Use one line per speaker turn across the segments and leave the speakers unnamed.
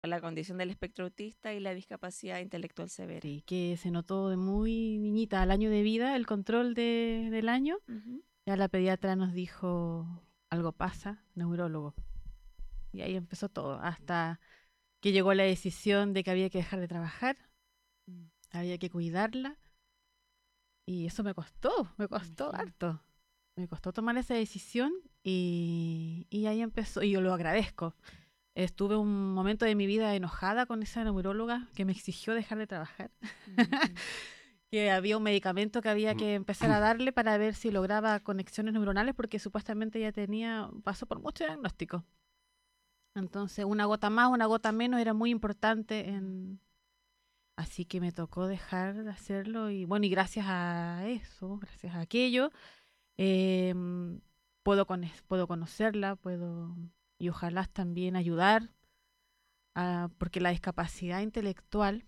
la condición del espectro autista y la discapacidad intelectual severa.
Sí, que se notó de muy niñita al año de vida, el control del año.
Ujú.
Ya la pediatra nos dijo, algo pasa, neurólogo. Y ahí empezó todo, hasta que llegó la decisión de que había que dejar de trabajar,
Mm,
había que cuidarla. Y eso me
me
costó
imagino.
harto. Me costó tomar esa decisión y ahí empezó, y yo lo agradezco. Estuve un momento de mi vida enojada con esa neuróloga que me exigió dejar de trabajar,
Ujú.
que había un medicamento que había que empezar a darle para ver si lograba conexiones neuronales, porque supuestamente ella pasó por muchos diagnósticos. Entonces, una gota más, una gota menos era muy importante así que me tocó dejar de hacerlo y bueno, y gracias a eso, gracias a aquello, eh, puedo conocerla, y ojalá también ayudar, porque la discapacidad intelectual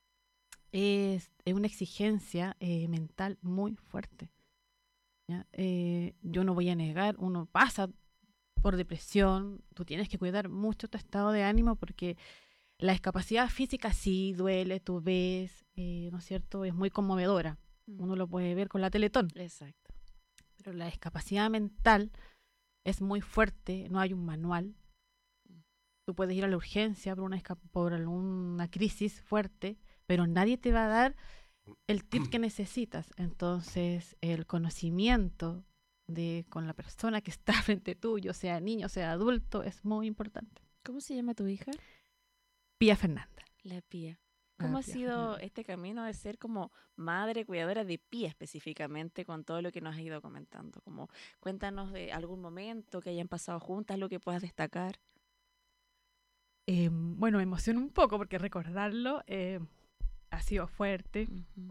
es una exigencia mental muy fuerte. ¿Ya? Yo no voy a negar, uno pasa por depresión, tú tienes que cuidar mucho tu estado de ánimo porque la discapacidad física sí duele, tú ves, ¿no es cierto? Es muy conmovedora.
Mm,
Uno lo puede ver con la Teletón.
exacto.
Pero la discapacidad mental es muy fuerte, no hay un manual.
Mm.
Tú puedes ir a la urgencia por alguna crisis fuerte, pero nadie te va a dar el tip que necesitas. Entonces, el conocimiento con la persona que está frente tuyo, sea niño, sea adulto, es muy importante.
¿Cómo se llama tu hija?
Pía Fernanda.
La Pía.
Ah,
¿Cómo ha
Pía
sido
Fernanda.
este camino de ser como madre cuidadora de Pía específicamente con todo lo que nos has ido comentando? Como cuéntanos de algún momento que hayan pasado juntas, lo que puedas destacar.
Bueno, me emociona un poco porque recordarlo ha sido fuerte,
Ujú.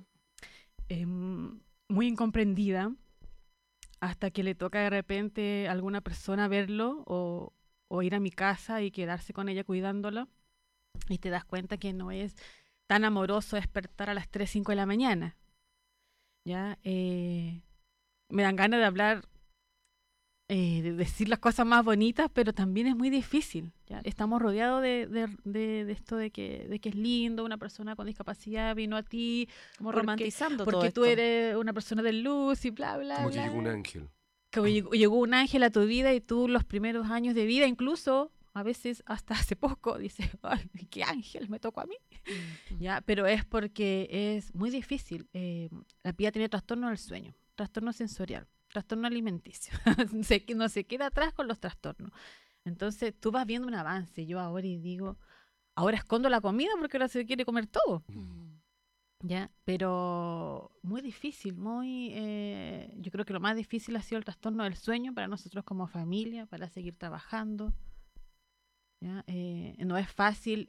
muy incomprendida, hasta que le toca de repente a alguna persona verlo o ir a mi casa y quedarse con ella cuidándola y te das cuenta que no es tan amoroso despertar a las 3 5 de la mañana. ¿Ya? Me dan ganas de hablar, de decir las cosas más bonitas, pero también es muy difícil. ¿Ya? Estamos rodeados de esto de que es lindo, una persona con discapacidad vino a ti
Como
porque,
romantizando todo
porque tú
esto.
eres una persona de luz y bla, bla,
Como que llegó un
bla.
ángel.
Que llegó un ángel a tu vida y tú los primeros años de vida, incluso a veces hasta hace poco, dices, ay, qué ángel me tocó a mí.
Ujú.
¿Ya? Pero es porque es muy difícil. La pía tiene trastorno del sueño, trastorno sensorial, trastorno alimenticio. No se queda atrás con los trastornos. Entonces tú vas viendo un avance. Yo ahora y digo, ahora escondo la comida porque ahora se quiere comer todo.
Mm.
¿Ya? Pero muy difícil, yo creo que lo más difícil ha sido el trastorno del sueño para nosotros como familia, para seguir trabajando. ¿Ya? No es fácil.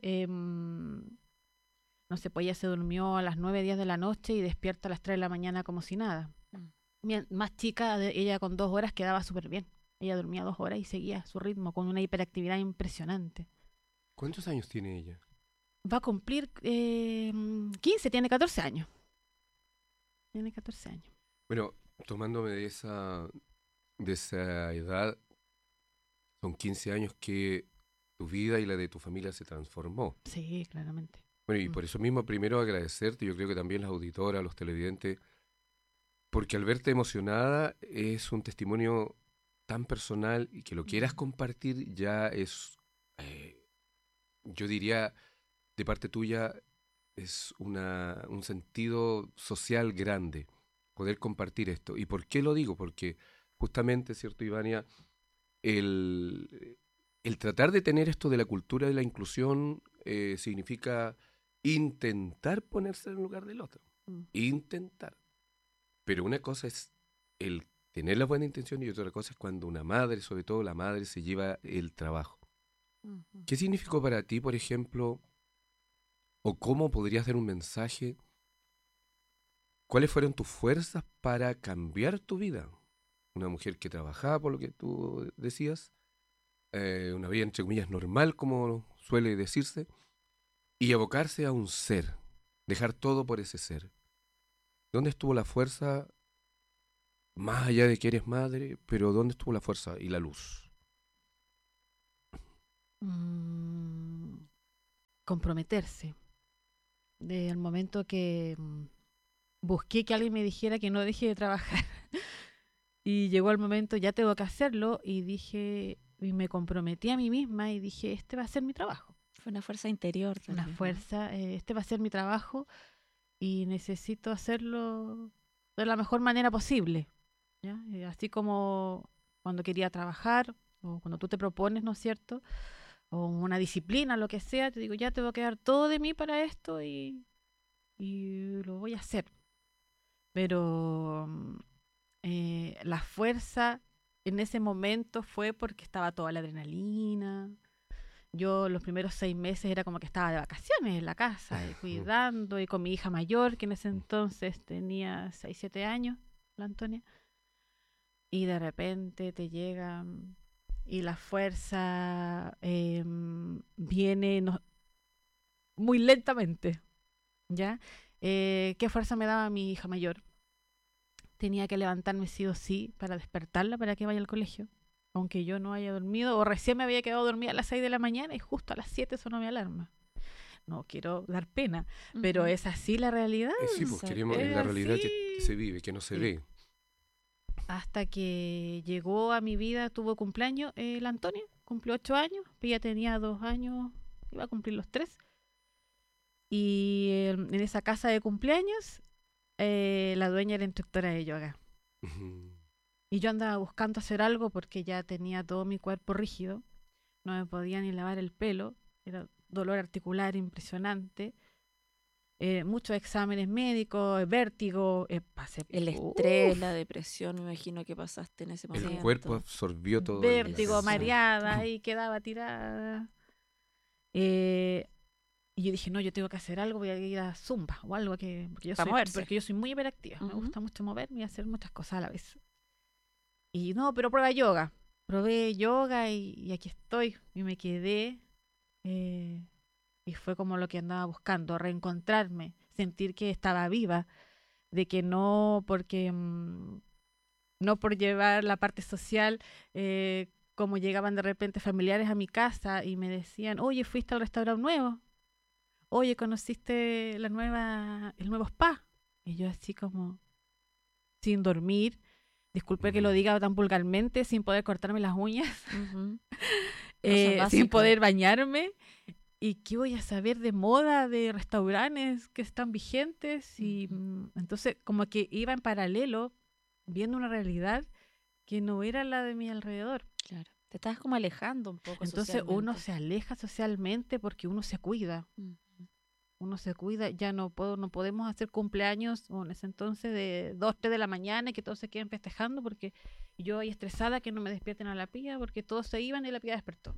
No sé, pues ella se durmió a las 9 10 de la noche y despierta a las 3 de la mañana como si nada.
Mm.
Más chica, ella con 2 horas quedaba súper bien. Ella dormía 2 horas y seguía su ritmo con una hiperactividad impresionante.
¿Cuántos años tiene ella?
Va a cumplir 15, tiene 14 años. Tiene 14 años.
Bueno, tomándome de esa edad, son 15 años que tu vida y la de tu familia se transformó.
Sí, claramente.
Bueno, y
Mm.
por eso mismo primero agradecerte, yo creo que también las auditoras, los televidentes, porque al verte emocionada es un testimonio tan personal y que lo quieras
Mm.
compartir ya es, eh, yo diría, de parte tuya, es un sentido social grande poder compartir esto. ¿Y por qué lo digo? Porque justamente, ¿cierto, Ivania? El tratar de tener esto de la cultura de la inclusión significa intentar ponerse en el lugar del otro.
Mm.
Intentar. Pero una cosa es el tener la buena intención y otra cosa es cuando una madre, sobre todo la madre, se lleva el trabajo.
Ujú.
¿Qué significó para ti, por ejemplo, o cómo podrías dar un mensaje? ¿Cuáles fueron tus fuerzas para cambiar tu vida? Una mujer que trabajaba, por lo que tú decías, una vida entre comillas normal, como suele decirse, y abocarse a un ser, dejar todo por ese ser. ¿Dónde estuvo la fuerza, más allá de que eres madre, pero dónde estuvo la fuerza y la luz?
Mm. comprometerse. Del momento que busqué que alguien me dijera que no deje de trabajar y llegó el momento, ya tengo que hacerlo, y dije, y me comprometí a mí misma y dije, este va a ser mi trabajo.
Fue una fuerza interior.
Una
vez,
fuerza, este va a ser mi trabajo y necesito hacerlo de la mejor manera posible, ¿ya? Así como cuando quería trabajar o cuando tú te propones, ¿no es cierto? O una disciplina, lo que sea, te digo, ya tengo que dar todo de mí para esto y lo voy a hacer. Pero la fuerza en ese momento fue porque estaba toda la adrenalina. Yo los primeros 6 meses era como que estaba de vacaciones en la casa, cuidando, y con mi hija mayor, que en ese entonces tenía 6, 7 años, la Antonia. Y de repente te llega y la fuerza viene muy lentamente, ¿ya? ¿Qué fuerza me daba mi hija mayor? Tenía que levantarme sí o sí para despertarla para que vaya al colegio, aunque yo no haya dormido, o recién me había quedado dormida a las 6 de la mañana y justo a las 7 sonó mi alarma. No quiero dar pena, pero es así la realidad.
Sí, pues queremos,
es
es la realidad
así.
que se vive, que no se ve.
Hasta que llegó a mi vida, tuvo cumpleaños la Antonia, cumplió 8 años, ella tenía 2 años, iba a cumplir los 3. Y en esa casa de cumpleaños, la dueña era instructora de yoga. Y yo andaba buscando hacer algo porque ya tenía todo mi cuerpo rígido, no me podía ni lavar el pelo, era dolor articular impresionante, muchos exámenes médicos, vértigo, pasé
el estrés, la depresión, me imagino que pasaste en ese momento.
El cuerpo absorbió todo.
Vértigo, mareada, y quedaba tirada. Y yo dije, no, yo tengo que hacer algo, voy a ir a Zumba o algo, porque yo soy muy hiperactiva, me gusta mucho moverme y hacer muchas cosas a la vez. Y no, pero prueba yoga. Probé yoga y aquí estoy. Y me quedé. Y fue como lo que andaba buscando, reencontrarme, sentir que estaba viva, de que no porque no por llevar la parte social, como llegaban de repente familiares a mi casa y me decían, oye, fuiste al restaurante nuevo, oye, conociste el nuevo spa. Y yo así como sin dormir, disculpe que lo diga tan vulgarmente, sin poder cortarme las uñas, sin poder bañarme. ¿Y qué voy a saber de moda, de restaurantes que están vigentes? Y entonces como que iba en paralelo, viendo una realidad que no era la de mi alrededor.
Claro, te estabas como alejando un poco.
Entonces uno se aleja socialmente porque uno se cuida. Uno se cuida, ya no podemos hacer cumpleaños en ese entonces de 2, 3 de la mañana y que todos se queden festejando porque yo ahí estresada que no me despierten a la pía porque todos se iban y la pía despertó.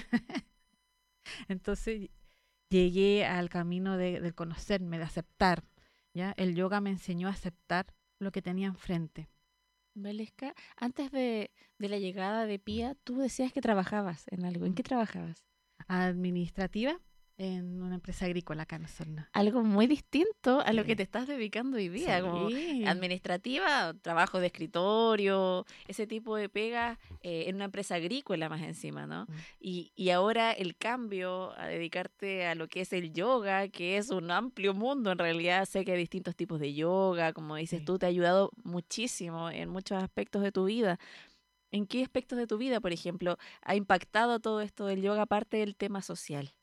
Entonces llegué al camino de conocerme, de aceptar, ¿ya? El yoga me enseñó a aceptar lo que tenía enfrente.
Valesca, antes de la llegada de Pía, tú decías que trabajabas en algo. ¿En qué trabajabas?
Administrativa en una empresa agrícola acá en Osorno.
Algo muy distinto a lo que te estás dedicando hoy día,
Sí.
como administrativa, trabajo de escritorio, ese tipo de pegas en una empresa agrícola más encima, ¿no? Y ahora el cambio a dedicarte a lo que es el yoga, que es un amplio mundo en realidad. Sé que hay distintos tipos de yoga, como dices tú, te ha ayudado muchísimo en muchos aspectos de tu vida. ¿En qué aspectos de tu vida, por ejemplo, ha impactado todo esto del yoga aparte del tema social?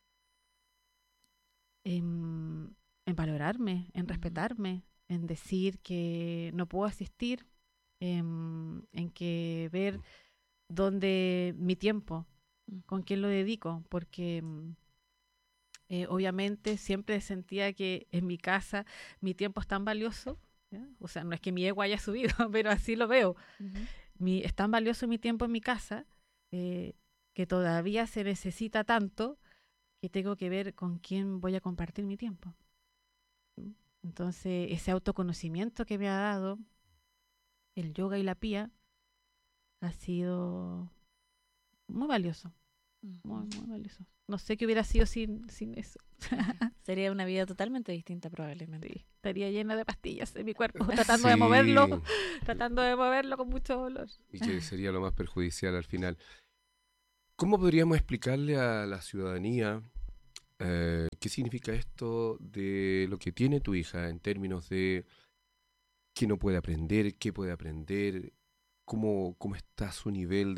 En valorarme, en respetarme, en decir que no puedo asistir, en que ver dónde mi tiempo, con quién lo dedico, porque obviamente siempre sentía que en mi casa mi tiempo es tan valioso, ¿ya? O sea, no es que mi ego haya subido, pero así lo veo. Es tan valioso mi tiempo en mi casa que todavía se necesita tanto que tengo que ver con quién voy a compartir mi tiempo. Entonces, ese autoconocimiento que me ha dado el yoga y la pía ha sido muy valioso. Muy, muy valioso. No sé qué hubiera sido sin eso.
Sería una vida totalmente distinta probablemente.
Sí, estaría llena de pastillas en mi cuerpo, tratando de moverlo con mucho dolor.
Y que sería lo más perjudicial al final. ¿Cómo podríamos explicarle a la ciudadanía ¿qué significa esto de lo que tiene tu hija en términos de qué no puede aprender, qué puede aprender, cómo está su nivel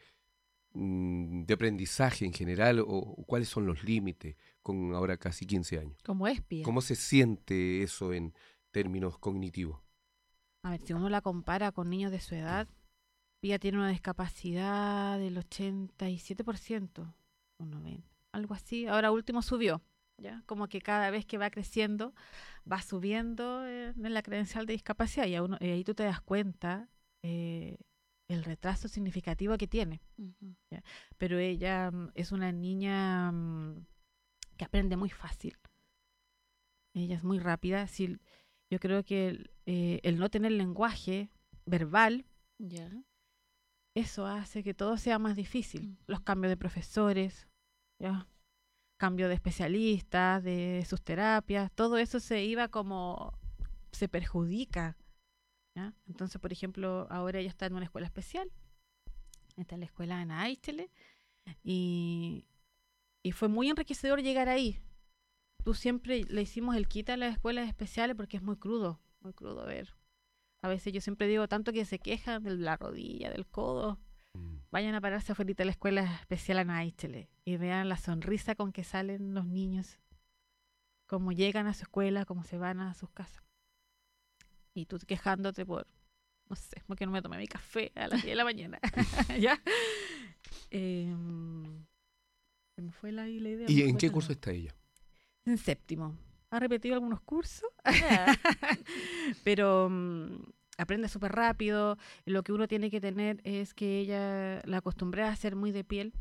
de aprendizaje en general o cuáles son los límites con ahora casi 15 años?
Como espía.
¿Cómo se siente eso en términos cognitivos?
A ver, si uno la compara con niños de su edad, ella tiene una discapacidad del 87%, o 90%, algo así. Ahora último subió, ¿ya? Como que cada vez que va creciendo, va subiendo en la credencial de discapacidad y ahí tú te das cuenta el retraso significativo que tiene.
Ujú.
Pero ella es una niña que aprende muy fácil. Ella es muy rápida. Sí, yo creo que el no tener lenguaje verbal,
Ya.
eso hace que todo sea más difícil.
Ujú.
Los cambios de profesores, ¿ya? Cambio de especialistas, de sus terapias, todo eso se perjudica, ¿ya? Entonces, por ejemplo, ahora ella está en una escuela especial, está en la escuela Ana Aichele, y fue muy enriquecedor llegar ahí. Tú siempre le hicimos el quita a las escuelas especiales porque es muy crudo ver. A veces yo siempre digo, tanto que se quejan de la rodilla, del codo, vayan a pararse afuera de la escuela especial Ana Aichele y vean la sonrisa con que salen los niños, cómo llegan a su escuela, cómo se van a sus casas. Y tú quejándote no sé, porque no me tomé mi café a las 10 de la mañana. ¿Ya? Se me fue la idea.
¿Y
me
en
fue
qué
de
curso
nuevo.
está ella?
En séptimo. Ha repetido algunos cursos,
Ya.
pero aprende súper rápido. Lo que uno tiene que tener es que ella la acostumbré a ser muy de piel.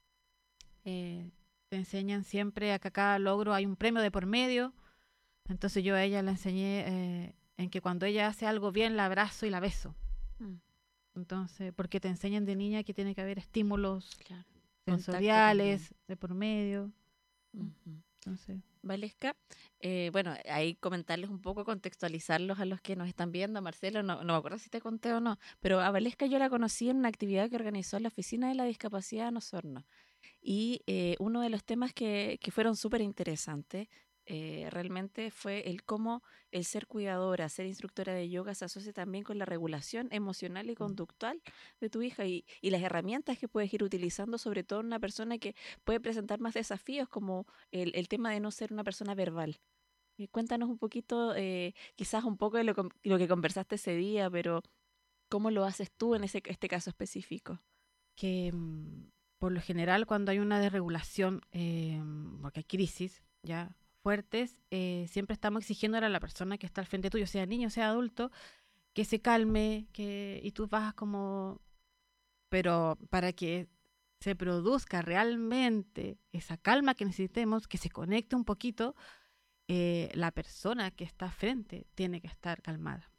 Te enseñan siempre a que a cada logro hay un premio de por medio. Entonces yo a ella la enseñé en que cuando ella hace algo bien la abrazo y la beso.
Mm,
Entonces, porque te enseñan de niña que tiene que haber estímulos
claro.
sensoriales de por medio.
Ujú.
Entonces,
Valesca, bueno, ahí comentarles un poco, contextualizarlos a los que nos están viendo. Marcelo, no me acuerdo si te conté o no, pero a Valesca yo la conocí en una actividad que organizó la Oficina de la Discapacidad en Osorno. Y uno de los temas que fueron súper interesantes realmente fue el cómo el ser cuidadora, ser instructora de yoga se asocia también con la regulación emocional y conductual de tu hija y las herramientas que puedes ir utilizando, sobre todo en una persona que puede presentar más desafíos como el tema de no ser una persona verbal. Cuéntanos un poquito, quizás un poco de lo que conversaste ese día, pero ¿cómo lo haces tú en este caso específico?
que por lo general cuando hay una desregulación, porque hay crisis ya fuertes, siempre estamos exigiendo a la persona que está al frente tuyo, sea niño, sea adulto, que se calme, y tú vas como, pero para que se produzca realmente esa calma que necesitemos, que se conecte un poquito, la persona que está frente tiene que estar calmada.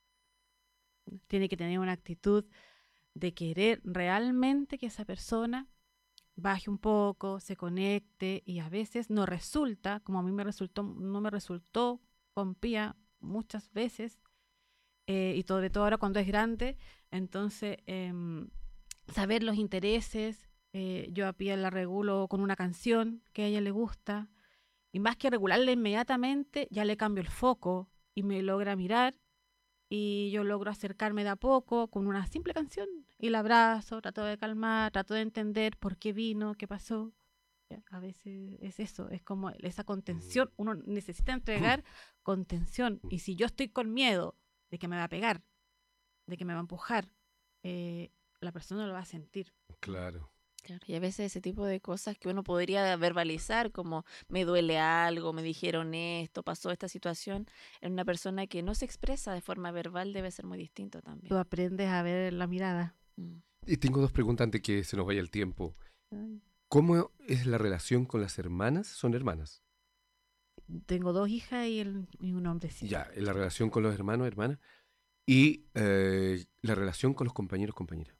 Tiene que tener una actitud de querer realmente que esa persona baje un poco, se conecte, y a veces no resulta, como a mí no me resultó con Pía muchas veces, y sobre todo ahora cuando es grande. Entonces saber los intereses, yo a Pía la regulo con una canción que a ella le gusta, y más que regularla inmediatamente, ya le cambio el foco y me logra mirar y yo logro acercarme de a poco con una simple canción y la abrazo, trato de calmar, trato de entender por qué vino, qué pasó. ¿Ya? A veces es eso, es como esa contención, uno necesita entregar contención, y si yo estoy con miedo de que me va a pegar, de que me va a empujar, la persona lo va a sentir.
Claro.
Claro, y a veces ese tipo de cosas que uno podría verbalizar, como me duele algo, me dijeron esto, pasó esta situación, en una persona que no se expresa de forma verbal debe ser muy distinto también.
Tú aprendes a ver la mirada.
Mm.
Y tengo dos preguntas antes que se nos vaya el tiempo.
Ay.
¿Cómo es la relación con las hermanas? ¿Son hermanas?
Tengo 2 hijas y un hombrecito.
Ya, la relación con los hermanos, hermanas. Y la relación con los compañeros, compañeras.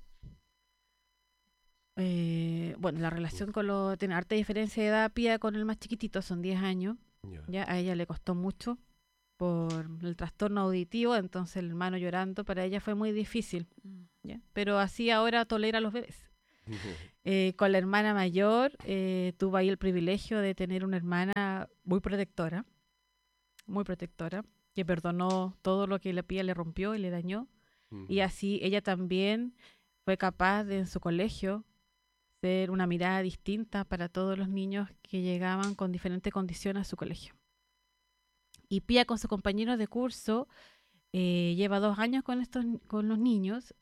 Bueno, la relación tiene harta diferencia de edad. Pía con el más chiquitito son 10 años.
Ya.
Ya a ella le costó mucho por el trastorno auditivo, entonces el hermano llorando para ella fue muy difícil.
Mm.
¿Ya? Pero así ahora tolera a los bebés. Con la hermana mayor, tuve ahí el privilegio de tener una hermana muy protectora, que perdonó todo lo que la pía le rompió y le dañó. Y así ella también fue capaz de en su colegio ser una mirada distinta para todos los niños que llegaban con diferentes condiciones a su colegio. Y Pía con sus compañeros de curso lleva 2 años con los niños.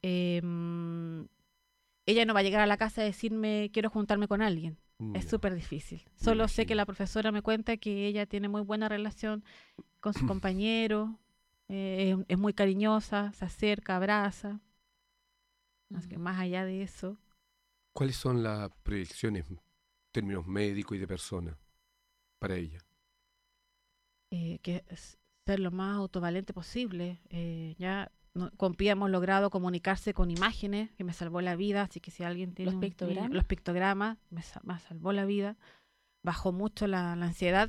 Ella no va a llegar a la casa a decirme quiero juntarme con alguien. Es súper difícil. Solo sé que la profesora me cuenta que ella tiene muy buena relación con sus compañeros, es muy cariñosa, se acerca, abraza. Así que más allá de eso.
¿Cuáles son las proyecciones en términos médicos y de persona para ella?
Que ser lo más autovalente posible. Con Pía hemos logrado comunicarse con imágenes, que me salvó la vida, así que si alguien tiene los pictogramas, me salvó la vida. Bajó mucho la ansiedad.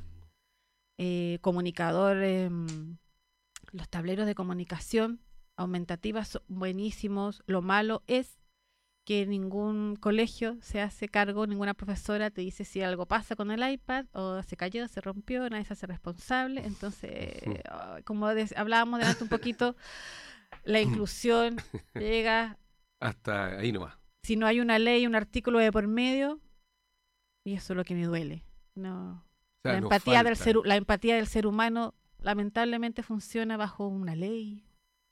Los tableros de comunicación aumentativa son buenísimos. Lo malo es que ningún colegio se hace cargo, ninguna profesora te dice si algo pasa con el iPad o se cayó, se rompió, nadie se hace responsable. Entonces, como hablábamos delante un poquito, la inclusión llega
hasta ahí nomás.
Si no hay una ley, un artículo de por medio, y eso es lo que me duele. No. O sea, la empatía del ser humano lamentablemente funciona bajo una ley.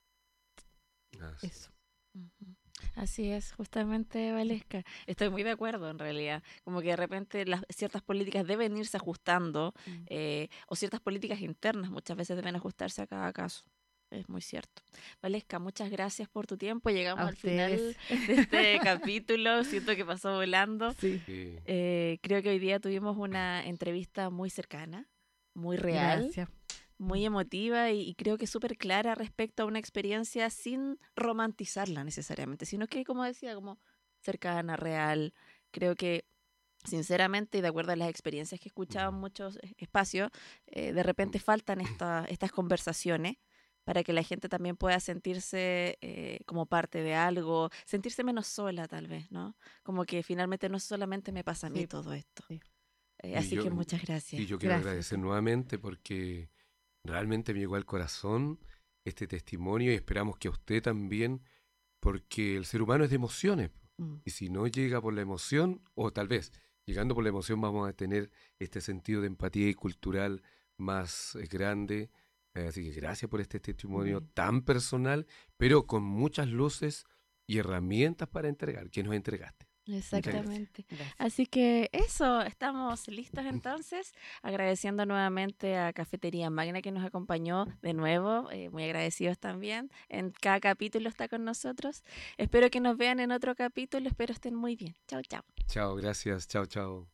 Eso.
Así es, justamente, Valesca. Estoy muy de acuerdo, en realidad. Como que de repente ciertas políticas deben irse ajustando, o ciertas políticas internas muchas veces deben ajustarse a cada caso. Es muy cierto. Valesca, muchas gracias por tu tiempo. Llegamos al final de este capítulo. Siento que pasó volando.
Sí.
Creo que hoy día tuvimos una entrevista muy cercana, muy real.
Gracias.
Muy emotiva y creo que súper clara respecto a una experiencia sin romantizarla necesariamente, sino que, como decía, como cercana, real. Creo que, sinceramente, y de acuerdo a las experiencias que he escuchado en muchos espacios, de repente faltan estas conversaciones para que la gente también pueda sentirse como parte de algo, sentirse menos sola tal vez, ¿no? Como que finalmente no solamente me pasa a mí todo esto.
Sí.
Así que muchas gracias.
Y yo quiero agradecer nuevamente porque realmente me llegó al corazón este testimonio y esperamos que a usted también, porque el ser humano es de emociones. Y si no llega por la emoción, o tal vez llegando por la emoción vamos a tener este sentido de empatía y cultural más grande. Así que gracias por este testimonio tan personal, pero con muchas luces y herramientas para entregar, que nos entregaste.
Exactamente. Así que eso, estamos listos entonces, agradeciendo nuevamente a Cafetería Magna que nos acompañó de nuevo, muy agradecidos también, en cada capítulo está con nosotros. Espero que nos vean en otro capítulo, espero estén muy bien. Chao, chao.
Chao, gracias, chao, chao.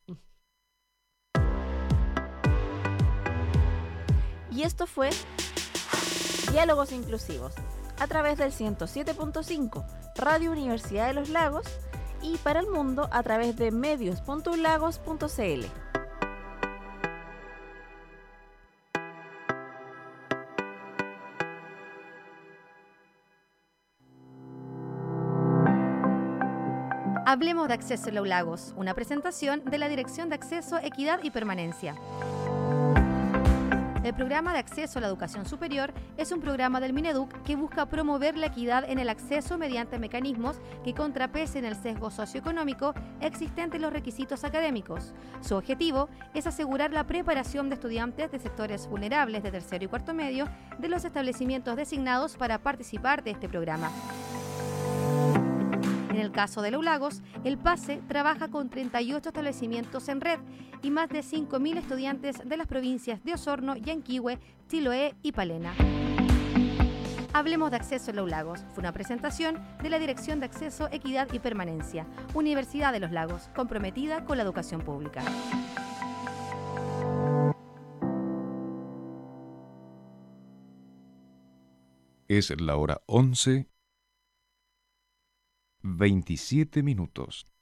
Y esto fue Diálogos Inclusivos, a través del 107.5, Radio Universidad de los Lagos, y para el mundo a través de medios.ulagos.cl.
Hablemos de Acceso a Lagos, una presentación de la Dirección de Acceso, Equidad y Permanencia. El programa de acceso a la educación superior es un programa del Mineduc que busca promover la equidad en el acceso mediante mecanismos que contrapesen el sesgo socioeconómico existente en los requisitos académicos. Su objetivo es asegurar la preparación de estudiantes de sectores vulnerables de tercero y cuarto medio de los establecimientos designados para participar de este programa. En el caso de Lagos, el PASE trabaja con 38 establecimientos en red y más de 5.000 estudiantes de las provincias de Osorno, Yanquihue, Chiloé y Palena. Hablemos de Acceso a Lagos. Fue una presentación de la Dirección de Acceso, Equidad y Permanencia, Universidad de los Lagos, comprometida con la educación pública.
Es la hora 11:27.